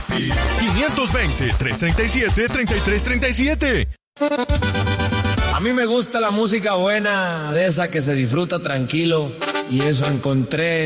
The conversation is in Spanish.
WhatsApp 520-337-3337. A mí me gusta la música buena, de esa que se disfruta tranquilo, y eso encontré